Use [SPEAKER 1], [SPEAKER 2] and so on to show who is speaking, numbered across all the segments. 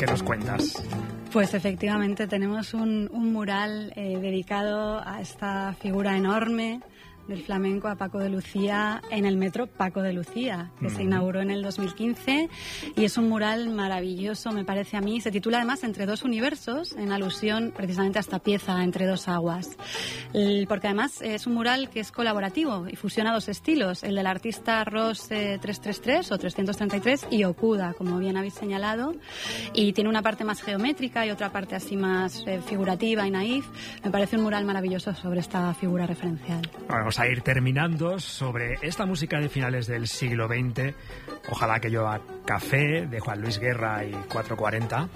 [SPEAKER 1] ¿Qué nos cuentas?
[SPEAKER 2] Pues efectivamente tenemos un mural dedicado a esta figura enorme del flamenco, a Paco de Lucía, en el metro Paco de Lucía, que se inauguró en el 2015, y es un mural maravilloso, me parece a mí. Se titula además Entre dos universos, en alusión precisamente a esta pieza, Entre dos aguas, porque además es un mural que es colaborativo y fusiona dos estilos, el del artista Ross 333 o 333 y Okuda, como bien habéis señalado, y tiene una parte más geométrica y otra parte así más figurativa y naif. Me parece un mural maravilloso sobre esta figura referencial.
[SPEAKER 1] Vamos a ir terminando sobre esta música de finales del siglo XX. Ojalá que llueva café, de Juan Luis Guerra y 440.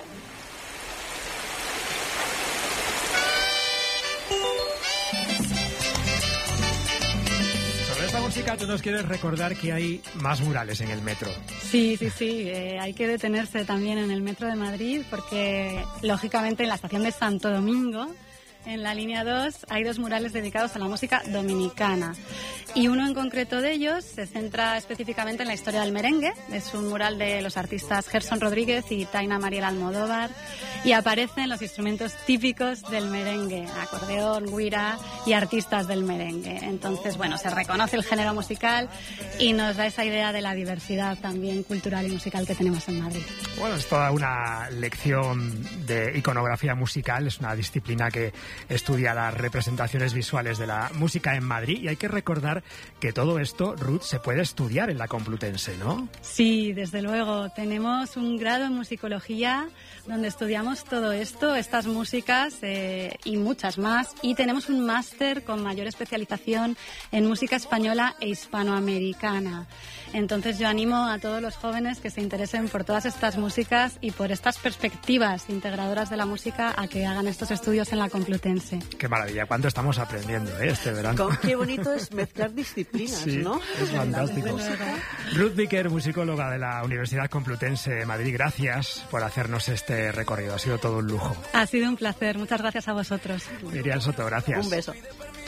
[SPEAKER 1] Sobre esta música tú nos quieres recordar que hay más murales en el metro.
[SPEAKER 2] Sí. Hay que detenerse también en el metro de Madrid porque, lógicamente, en la estación de Santo Domingo, en la línea 2, hay dos murales dedicados a la música dominicana. Y uno en concreto de ellos se centra específicamente en la historia del merengue. Es un mural de los artistas Gerson Rodríguez y Taina Mariel Almodóvar. Y aparecen los instrumentos típicos del merengue, acordeón, güira y artistas del merengue. Entonces, bueno, se reconoce el género musical y nos da esa idea de la diversidad también cultural y musical que tenemos en Madrid.
[SPEAKER 1] Bueno, es toda una lección de iconografía musical. Es una disciplina que estudia las representaciones visuales de la música en Madrid, y hay que recordar que todo esto, Ruth, se puede estudiar en la Complutense, ¿no?
[SPEAKER 2] Sí, desde luego. Tenemos un grado en musicología donde estudiamos todo esto, estas músicas y muchas más, y tenemos un máster con mayor especialización en música española e hispanoamericana. Entonces yo animo a todos los jóvenes que se interesen por todas estas músicas y por estas perspectivas integradoras de la música a que hagan estos estudios en la Complutense.
[SPEAKER 1] Qué maravilla, cuánto estamos aprendiendo este verano.
[SPEAKER 3] Qué bonito es mezclar disciplinas,
[SPEAKER 1] sí,
[SPEAKER 3] ¿no?
[SPEAKER 1] Es fantástico. Ruth Viquer, musicóloga de la Universidad Complutense de Madrid, gracias por hacernos este recorrido, ha sido todo un lujo.
[SPEAKER 2] Ha sido un placer, muchas gracias a vosotros.
[SPEAKER 1] Miriam Soto, gracias.
[SPEAKER 3] Un beso.